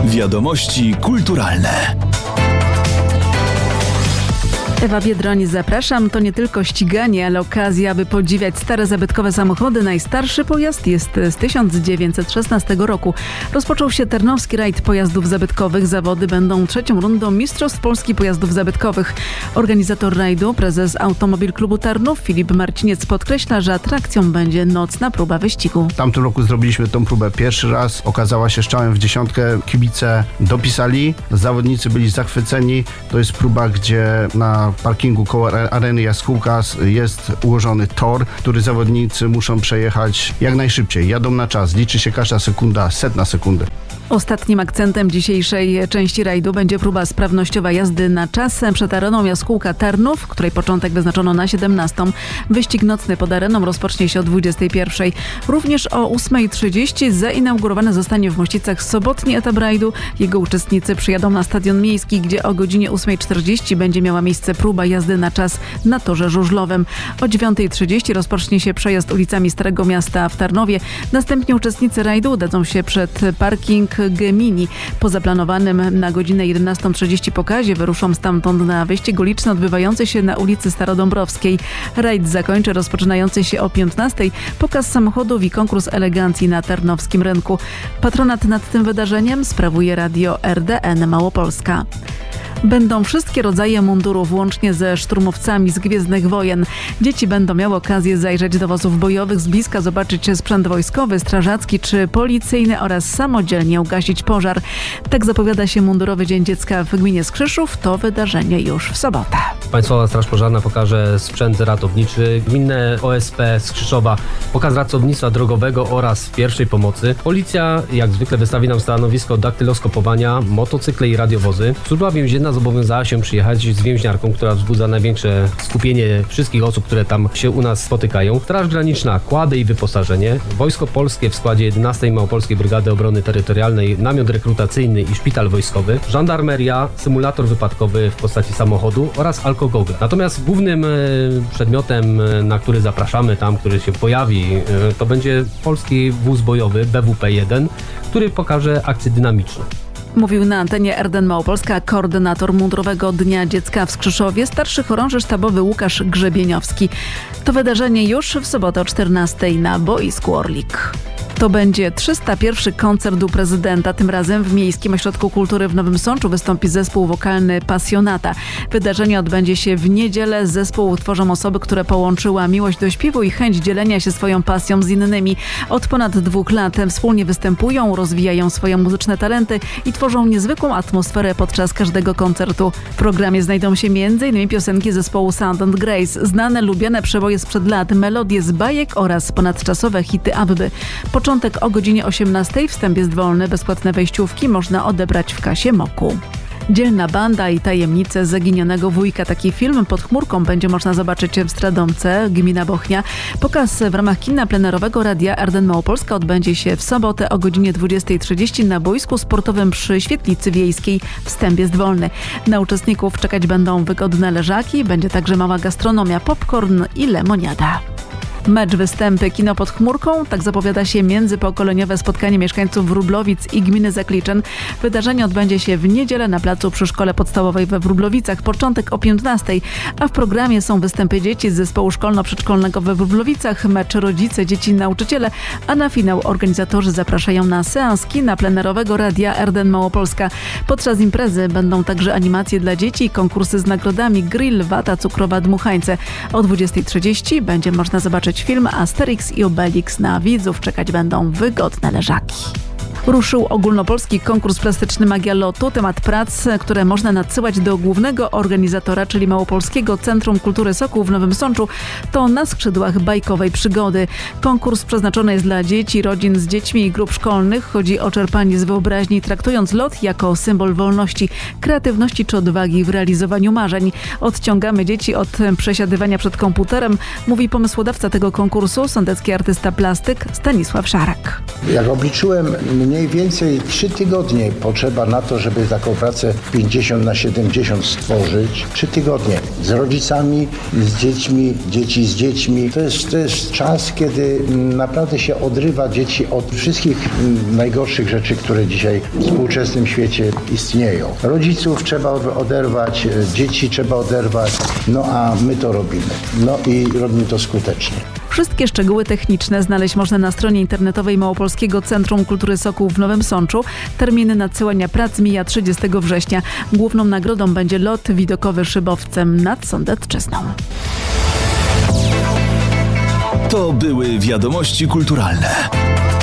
Wiadomości kulturalne. Ewa Biedroń, zapraszam. To nie tylko ściganie, ale okazja, aby podziwiać stare zabytkowe samochody. Najstarszy pojazd jest z 1916 roku. Rozpoczął się Tarnowski Rajd Pojazdów Zabytkowych. Zawody będą trzecią rundą Mistrzostw Polski Pojazdów Zabytkowych. Organizator rajdu, prezes Automobil Klubu Tarnów, Filip Marciniec, podkreśla, że atrakcją będzie nocna próba wyścigu. W tamtym roku zrobiliśmy tą próbę pierwszy raz. Okazała się strzałem w dziesiątkę. Kibice dopisali, zawodnicy byli zachwyceni. To jest próba, gdzie na parkingu koło areny Jaskółka jest ułożony tor, który zawodnicy muszą przejechać jak najszybciej. Jadą na czas, liczy się każda sekunda, setna sekundy. Ostatnim akcentem dzisiejszej części rajdu będzie próba sprawnościowa jazdy na czas przed areną Jaskółka Tarnów, której początek wyznaczono na 17. Wyścig nocny pod areną rozpocznie się o 21. Również o 8:30 zainaugurowany zostanie w Mościcach sobotni etap rajdu. Jego uczestnicy przyjadą na Stadion Miejski, gdzie o godzinie 8:40 będzie miała miejsce próba jazdy na czas na torze żużlowym. O 9:30 rozpocznie się przejazd ulicami Starego Miasta w Tarnowie. Następnie uczestnicy rajdu udadzą się przed parking Gemini. Po zaplanowanym na godzinę 11:30 pokazie wyruszą stamtąd na wyścig uliczny odbywający się na ulicy Starodąbrowskiej. Rajd zakończy rozpoczynający się o 15:00 pokaz samochodów i konkurs elegancji na Tarnowskim Rynku. Patronat nad tym wydarzeniem sprawuje Radio RDN Małopolska. Będą wszystkie rodzaje mundurów, łącznie ze szturmowcami z Gwiezdnych Wojen. Dzieci będą miały okazję zajrzeć do wozów bojowych, z bliska zobaczyć sprzęt wojskowy, strażacki czy policyjny oraz samodzielnie ugasić pożar. Tak zapowiada się Mundurowy Dzień Dziecka w gminie Skrzyszów. To wydarzenie już w sobotę. Państwowa Straż Pożarna pokaże sprzęt ratowniczy, gminne OSP Skrzyszowa pokaz ratownictwa drogowego oraz pierwszej pomocy. Policja jak zwykle wystawi nam stanowisko daktyloskopowania, motocykle i radiowozy. Służba więzienna zobowiązała się przyjechać z więźniarką, która wzbudza największe skupienie wszystkich osób, które tam się u nas spotykają. Straż Graniczna, kłady i wyposażenie. Wojsko Polskie w składzie 11 Małopolskiej Brygady Obrony Terytorialnej, namiot rekrutacyjny i szpital wojskowy. Żandarmeria, symulator wypadkowy w postaci samochodu oraz alkogogl. Natomiast głównym przedmiotem, na który zapraszamy tam, który się pojawi, to będzie polski wóz bojowy BWP-1, który pokaże akcje dynamiczne. Mówił na antenie RDN Małopolska koordynator Mundurowego Dnia Dziecka w Skrzyszowie, starszy chorąży sztabowy Łukasz Grzebieniowski. To wydarzenie już w sobotę o 14:00 na boisku Orlik. To będzie 301. koncert u prezydenta. Tym razem w Miejskim Ośrodku Kultury w Nowym Sączu wystąpi zespół wokalny Pasjonata. Wydarzenie odbędzie się w niedzielę. Zespół tworzą osoby, które połączyła miłość do śpiewu i chęć dzielenia się swoją pasją z innymi. Od ponad 2 lat wspólnie występują, rozwijają swoje muzyczne talenty i tworzą niezwykłą atmosferę podczas każdego koncertu. W programie znajdą się m.in. piosenki zespołu Sound and Grace, znane, lubiane przeboje sprzed lat, melodie z bajek oraz ponadczasowe hity ABBY. Początek o godzinie 18:00, wstęp jest wolny, bezpłatne wejściówki można odebrać w kasie MOKU. Dzielna banda i tajemnice zaginionego wujka. Taki film pod chmurką będzie można zobaczyć w Stradomce, gmina Bochnia. Pokaz w ramach kina plenerowego Radia RDN Małopolska odbędzie się w sobotę o godzinie 20:30 na boisku sportowym przy Świetlicy Wiejskiej. Wstęp jest wolny. Na uczestników czekać będą wygodne leżaki, będzie także mała gastronomia, popcorn i lemoniada. Mecz, występy, kino pod chmurką. Tak zapowiada się międzypokoleniowe spotkanie mieszkańców Wróblowic i gminy Zakliczyn. Wydarzenie odbędzie się w niedzielę na placu przy Szkole Podstawowej we Wróblowicach. Początek o 15:00, a w programie są występy dzieci z zespołu szkolno-przedszkolnego we Wróblowicach, mecz rodzice, dzieci, nauczyciele, a na finał organizatorzy zapraszają na seans kina plenerowego Radia RDN Małopolska. Podczas imprezy będą także animacje dla dzieci, konkursy z nagrodami, grill, wata cukrowa, dmuchańce. O 20:30 będzie można zobaczyć film Asterix i Obelix. Na widzów czekać będą wygodne leżaki. Ruszył ogólnopolski konkurs plastyczny Magia Lotu. Temat prac, które można nadsyłać do głównego organizatora, czyli Małopolskiego Centrum Kultury Sokół w Nowym Sączu, to na skrzydłach bajkowej przygody. Konkurs przeznaczony jest dla dzieci, rodzin z dziećmi i grup szkolnych. Chodzi o czerpanie z wyobraźni, traktując lot jako symbol wolności, kreatywności czy odwagi w realizowaniu marzeń. Odciągamy dzieci od przesiadywania przed komputerem, mówi pomysłodawca tego konkursu, sądecki artysta plastyk Stanisław Szarak. Jak obliczyłem mniej Mniej więcej 3 tygodnie potrzeba na to, żeby taką pracę 50x70 stworzyć. 3 tygodnie z rodzicami, z dziećmi, dzieci z dziećmi. To jest czas, kiedy naprawdę się odrywa dzieci od wszystkich najgorszych rzeczy, które dzisiaj w współczesnym świecie istnieją. Rodziców trzeba oderwać, dzieci trzeba oderwać, no a my to robimy. No i robimy to skutecznie. Wszystkie szczegóły techniczne znaleźć można na stronie internetowej Małopolskiego Centrum Kultury Sokół w Nowym Sączu. Terminy nadsyłania prac mija 30 września. Główną nagrodą będzie lot widokowy szybowcem nad Sądecczyzną. To były wiadomości kulturalne.